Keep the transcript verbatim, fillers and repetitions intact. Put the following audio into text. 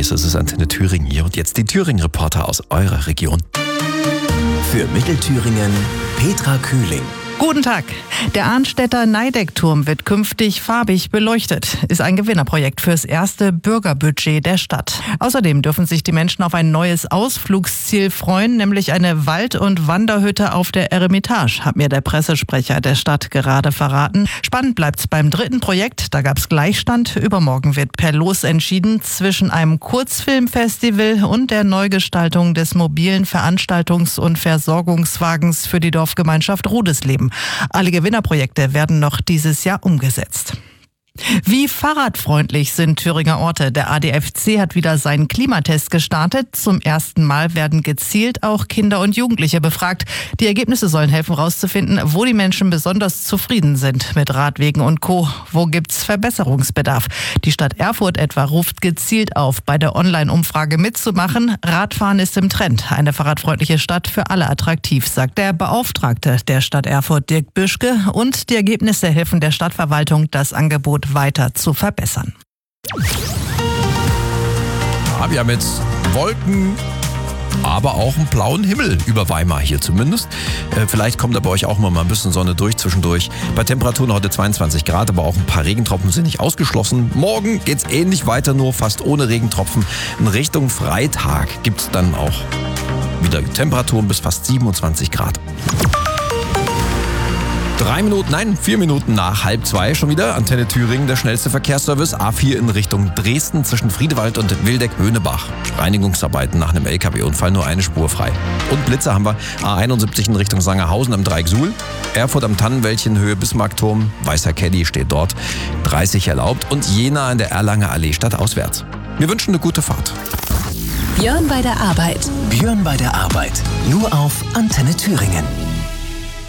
Neues. Es ist Antenne Thüringen hier und jetzt die Thüringen-Reporter aus eurer Region. Für Mittelthüringen Petra Kühling. Guten Tag. Der Arnstädter Neideckturm wird künftig farbig beleuchtet. Ist ein Gewinnerprojekt fürs erste Bürgerbudget der Stadt. Außerdem dürfen sich die Menschen auf ein neues Ausflugsziel freuen, nämlich eine Wald- und Wanderhütte auf der Eremitage, hat mir der Pressesprecher der Stadt gerade verraten. Spannend bleibt's beim dritten Projekt. Da gab's Gleichstand. Übermorgen wird per Los entschieden zwischen einem Kurzfilmfestival und der Neugestaltung des mobilen Veranstaltungs- und Versorgungswagens für die Dorfgemeinschaft Rudesleben. Alle Gewinnerprojekte werden noch dieses Jahr umgesetzt. Wie fahrradfreundlich sind Thüringer Orte? Der A D F C hat wieder seinen Klimatest gestartet. Zum ersten Mal werden gezielt auch Kinder und Jugendliche befragt. Die Ergebnisse sollen helfen, herauszufinden, wo die Menschen besonders zufrieden sind mit Radwegen und Co. Wo gibt's Verbesserungsbedarf? Die Stadt Erfurt etwa ruft gezielt auf, bei der Online-Umfrage mitzumachen. Radfahren ist im Trend. Eine fahrradfreundliche Stadt für alle attraktiv, sagt der Beauftragte der Stadt Erfurt, Dirk Büschke. Und die Ergebnisse helfen der Stadtverwaltung, das Angebot weiter zu verbessern. Ja, wir haben jetzt Wolken, aber auch einen blauen Himmel über Weimar hier zumindest. Äh, vielleicht kommt da bei euch auch mal ein bisschen Sonne durch zwischendurch. Bei Temperaturen heute zweiundzwanzig Grad, aber auch ein paar Regentropfen sind nicht ausgeschlossen. Morgen geht's ähnlich weiter, nur fast ohne Regentropfen. In Richtung Freitag gibt's dann auch wieder Temperaturen bis fast siebenundzwanzig Grad. Drei Minuten, nein, vier Minuten nach halb zwei schon wieder. Antenne Thüringen, der schnellste Verkehrsservice. A vier in Richtung Dresden zwischen Friedewald und Wildeck-Höhnebach. Reinigungsarbeiten nach einem L K W-Unfall, nur eine Spur frei. Und Blitzer haben wir. A einundsiebzig in Richtung Sangerhausen am Dreieck Suhl. Erfurt am Tannenwäldchen, Höhe Bismarckturm. Weißer Caddy steht dort. dreißig erlaubt. Und Jena an der Erlanger Allee stadtauswärts. Wir wünschen eine gute Fahrt. Björn bei der Arbeit. Björn bei der Arbeit. Nur auf Antenne Thüringen.